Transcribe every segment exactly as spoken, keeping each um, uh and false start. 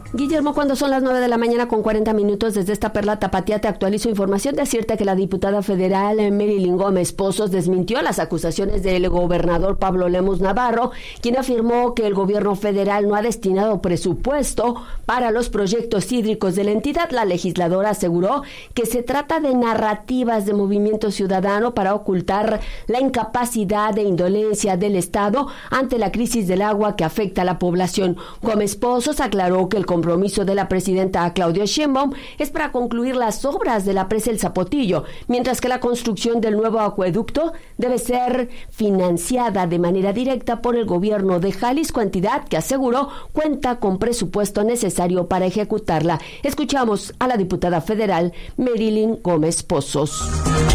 Guillermo, cuando son las nueve de la mañana con cuarenta minutos, desde esta perla tapatía te actualizo información. Decirte que la diputada federal Marilyn Gómez Pozos desmintió las acusaciones del gobernador Pablo Lemus Navarro, quien afirmó que el gobierno federal no ha destinado presupuesto para los proyectos hídricos de la entidad. La legisladora aseguró que se trata de narrativas de Movimiento Ciudadano para ocultar la incapacidad e indolencia del Estado ante la crisis del agua que afecta a la población. Gómez Pozos aclaró que el compromiso de la presidenta Claudia Sheinbaum es para concluir las obras de la presa El Zapotillo, mientras que la construcción del nuevo acueducto debe ser financiada de manera directa por el gobierno de Jalisco, entidad que aseguró cuenta con presupuesto necesario para ejecutarla. Escuchamos a la diputada federal Marilyn Gómez Pozos.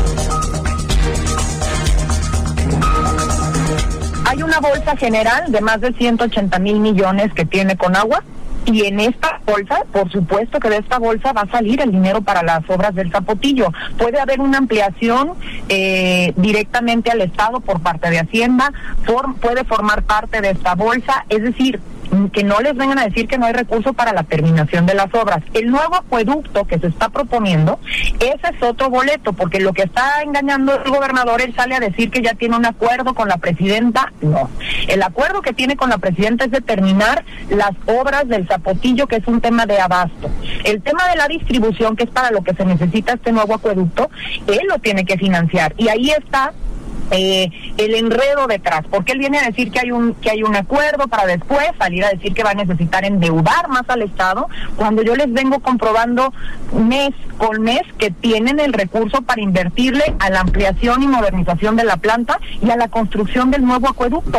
Hay una bolsa general de más de ciento ochenta mil millones que tiene Conagua. Y en esta bolsa, por supuesto que de esta bolsa va a salir el dinero para las obras del Zapotillo. Puede haber una ampliación eh, directamente al Estado por parte de Hacienda, for, puede formar parte de esta bolsa, es decir, que no les vengan a decir que no hay recursos para la terminación de las obras. El nuevo acueducto que se está proponiendo, ese es otro boleto, porque lo que está engañando el gobernador, él sale a decir que ya tiene un acuerdo con la presidenta. No, el acuerdo que tiene con la presidenta es de terminar las obras del Zapotillo, que es un tema de abasto. El tema de la distribución, que es para lo que se necesita este nuevo acueducto, él lo tiene que financiar, y ahí está Eh, el enredo detrás, porque él viene a decir que hay un que hay un acuerdo para después salir a decir que va a necesitar endeudar más al Estado, cuando yo les vengo comprobando mes con mes que tienen el recurso para invertirle a la ampliación y modernización de la planta y a la construcción del nuevo acueducto.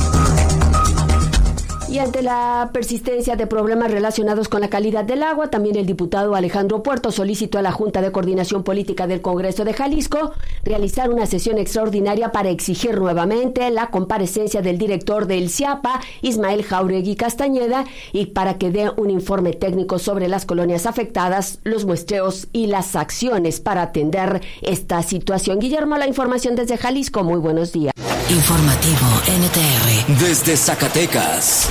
Y ante la persistencia de problemas relacionados con la calidad del agua, también el diputado Alejandro Puerto solicitó a la Junta de Coordinación Política del Congreso de Jalisco realizar una sesión extraordinaria para exigir nuevamente la comparecencia del director del CIAPA, Ismael Jauregui Castañeda, y para que dé un informe técnico sobre las colonias afectadas, los muestreos y las acciones para atender esta situación. Guillermo, la información desde Jalisco. Muy buenos días. Informativo N T R desde Zacatecas.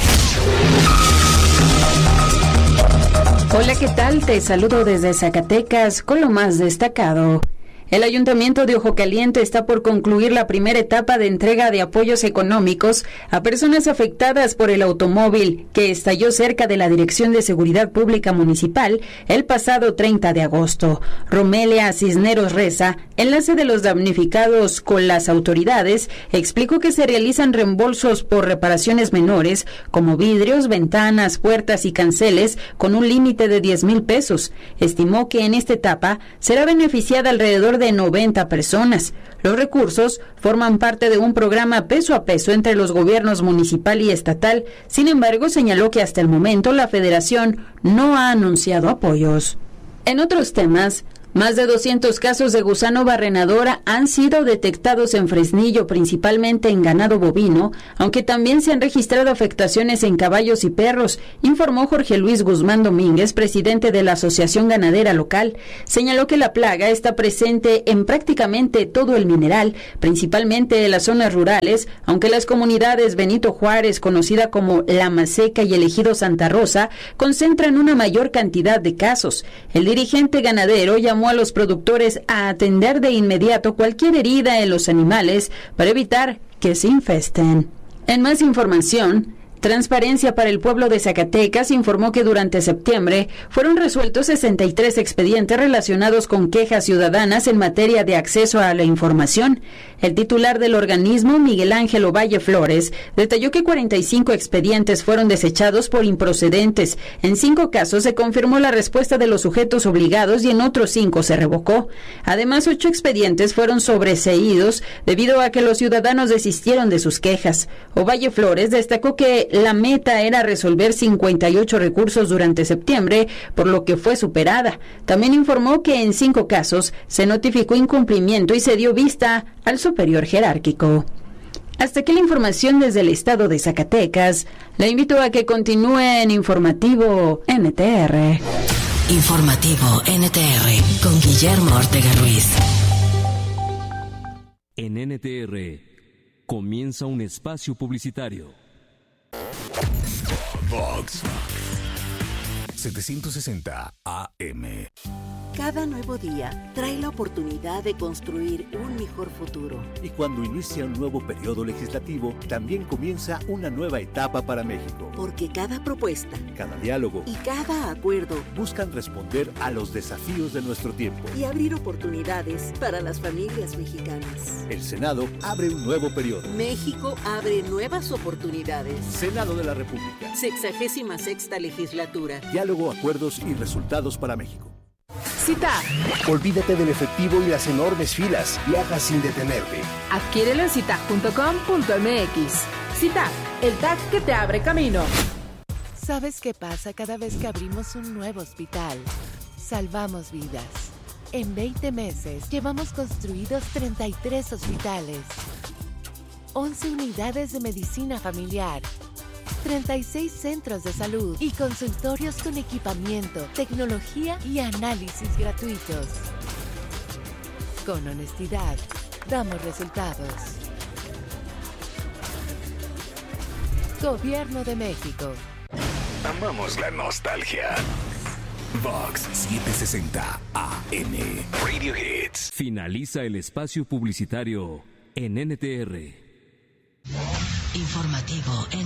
Hola, ¿qué tal? Te saludo desde Zacatecas con lo más destacado. El Ayuntamiento de Ojo Caliente está por concluir la primera etapa de entrega de apoyos económicos a personas afectadas por el automóvil que estalló cerca de la Dirección de Seguridad Pública Municipal el pasado treinta de agosto. Romelia Cisneros Reza, enlace de los damnificados con las autoridades, explicó que se realizan reembolsos por reparaciones menores como vidrios, ventanas, puertas y canceles con un límite de diez mil pesos. Estimó que en esta etapa será beneficiada alrededor de noventa personas. Los recursos forman parte de un programa peso a peso entre los gobiernos municipal y estatal. Sin embargo, señaló que hasta el momento la Federación no ha anunciado apoyos. En otros temas, más de doscientos casos de gusano barrenadora han sido detectados en Fresnillo, principalmente en ganado bovino, aunque también se han registrado afectaciones en caballos y perros, informó Jorge Luis Guzmán Domínguez, presidente de la Asociación Ganadera Local. Señaló que la plaga está presente en prácticamente todo el mineral, principalmente en las zonas rurales, aunque las comunidades Benito Juárez, conocida como La Maseca, y el ejido Santa Rosa, concentran una mayor cantidad de casos. El dirigente ganadero llamó a los productores a atender de inmediato cualquier herida en los animales para evitar que se infesten. En más información, Transparencia para el Pueblo de Zacatecas informó que durante septiembre fueron resueltos sesenta y tres expedientes relacionados con quejas ciudadanas en materia de acceso a la información. El titular del organismo, Miguel Ángel Ovalle Flores, detalló que cuarenta y cinco expedientes fueron desechados por improcedentes. En cinco casos se confirmó la respuesta de los sujetos obligados y en otros cinco se revocó. Además, ocho expedientes fueron sobreseídos debido a que los ciudadanos desistieron de sus quejas. Ovalle Flores destacó que la meta era resolver cincuenta y ocho recursos durante septiembre, por lo que fue superada. También informó que en cinco casos se notificó incumplimiento y se dio vista al superior jerárquico. Hasta aquí la información desde el estado de Zacatecas. La invito a que continúe en Informativo N T R. Informativo N T R con Guillermo Ortega Ruiz. En N T R comienza un espacio publicitario. Vox setecientos sesenta A M. Cada nuevo día trae la oportunidad de construir un mejor futuro. Y cuando inicia un nuevo periodo legislativo, también comienza una nueva etapa para México. Porque cada propuesta, cada diálogo y cada acuerdo buscan responder a los desafíos de nuestro tiempo y abrir oportunidades para las familias mexicanas. El Senado abre un nuevo periodo. México abre nuevas oportunidades. Senado de la República. Sexagésima sexta legislatura. Diálogo, acuerdos y resultados para México. CITAC. Olvídate del efectivo y las enormes filas. Viaja sin detenerte. Adquiérelo en citac punto com punto m x. CITAC, el T A C que te abre camino. ¿Sabes qué pasa cada vez que abrimos un nuevo hospital? Salvamos vidas. En veinte meses llevamos construidos treinta y tres hospitales, once unidades de medicina familiar, treinta y seis centros de salud y consultorios con equipamiento, tecnología y análisis gratuitos. Con honestidad, damos resultados. Gobierno de México. Amamos la nostalgia. Vox setecientos sesenta A M. Radio Hits. Finaliza el espacio publicitario en N T R. Informativo N